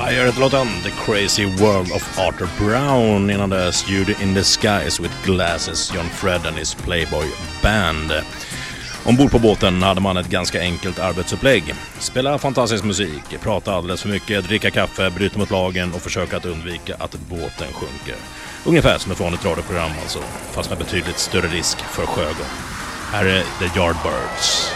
Fire-låten The Crazy World of Arthur Brown. Innan dess Judy in the Skies with Glasses, John Fred and his Playboy Band. Ombord på båten hade man ett ganska enkelt arbetsupplägg. Spela fantastisk musik, prata alldeles för mycket, dricka kaffe, bryta mot lagen och försöka att undvika att båten sjunker. Ungefär som ett vanligt radioprogram alltså, fast med betydligt större risk för sjögång. Här är The Yardbirds.